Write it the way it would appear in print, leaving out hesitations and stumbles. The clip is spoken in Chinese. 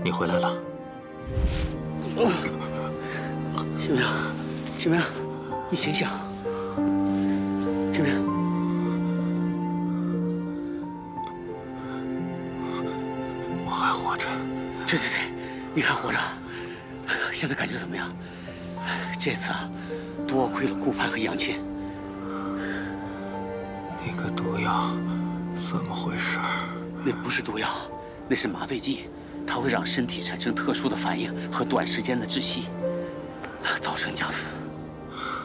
你回来了。 新明，新明，你醒醒！新明， 我还活着。 对，你还活着。现在感觉怎么样？这次啊，多亏了顾盼和杨倩。 那个毒药怎么回事？ 那不是毒药，那是麻醉剂，它会让身体产生特殊的反应和短时间的窒息，早生将死。